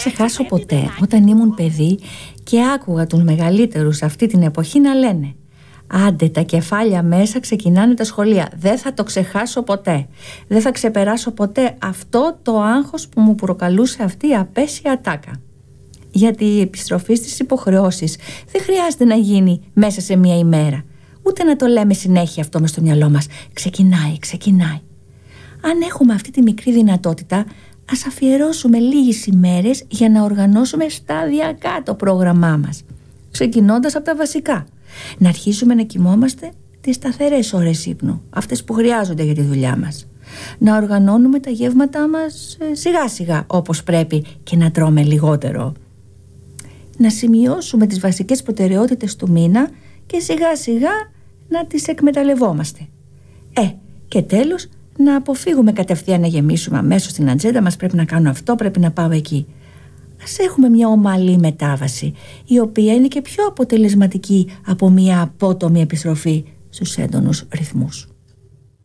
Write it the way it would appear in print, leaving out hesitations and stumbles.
ξεχάσω ποτέ όταν ήμουν παιδί και άκουγα τους μεγαλύτερους αυτή την εποχή να λένε: άντε, τα κεφάλια μέσα ξεκινάνε τα σχολεία. Δεν θα το ξεχάσω ποτέ. Δεν θα ξεπεράσω ποτέ αυτό το άγχος που μου προκαλούσε αυτή η απέσια ατάκα. Γιατί η επιστροφή στις υποχρεώσεις δεν χρειάζεται να γίνει μέσα σε μία ημέρα. Ούτε να το λέμε συνέχεια αυτό μες στο μυαλό μας. Ξεκινάει. Αν έχουμε αυτή τη μικρή δυνατότητα, ας αφιερώσουμε λίγες ημέρες για να οργανώσουμε σταδιακά το πρόγραμμά μας. Ξεκινώντας από τα βασικά. Να αρχίσουμε να κοιμόμαστε τις σταθερές ώρες ύπνου, αυτές που χρειάζονται για τη δουλειά μας. Να οργανώνουμε τα γεύματά μας σιγά σιγά όπως πρέπει και να τρώμε λιγότερο. Να σημειώσουμε τις βασικές προτεραιότητες του μήνα και σιγά σιγά να τις εκμεταλλευόμαστε. Και τέλος, να αποφύγουμε κατευθείαν να γεμίσουμε αμέσως στην ατζέντα μας: πρέπει να κάνω αυτό, πρέπει να πάω εκεί. Ας έχουμε μια ομαλή μετάβαση, η οποία είναι και πιο αποτελεσματική από μια απότομη επιστροφή στους έντονους ρυθμούς.